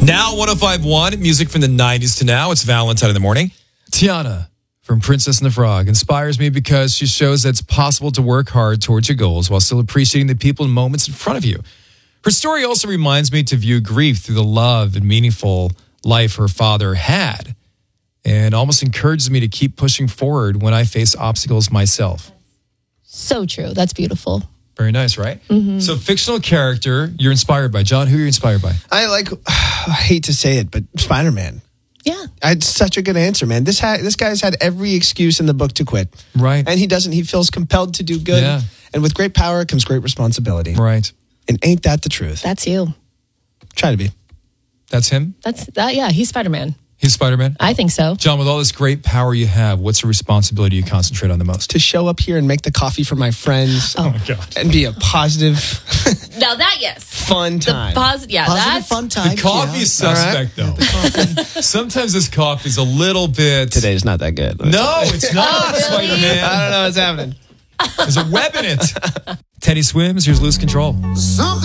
Now 105.1, music from the 90s to now. It's Valentine in the morning. Tiana from Princess and the Frog inspires me because she shows that it's possible to work hard towards your goals while still appreciating the people and moments in front of you. Her story also reminds me to view grief through the love and meaningful life her father had, and almost encourages me to keep pushing forward when I face obstacles myself. So true. That's beautiful. Very nice, right? Mm-hmm. So fictional character you're inspired by. John, who are you inspired by? I hate to say it, but Spider-Man. Yeah. It's such a good answer, man. This guy's had every excuse in the book to quit. Right. And he doesn't. He feels compelled to do good. Yeah. And with great power comes great responsibility. Right. And ain't that the truth? That's you. Try to be. That's him? Yeah, he's Spider-Man. He's Spider-Man? I think so. John, with all this great power you have, what's the responsibility you concentrate on the most? To show up here and make the coffee for my friends. Oh, my God. And be a positive, Now that, yes. fun time. Positive That's fun time. The coffee's suspect, though. Sometimes this coffee's a little bit... Today's not that good. No, it's not, really? Spider-Man. I don't know what's happening. There's a web in it. Teddy Swims, here's Lose Control.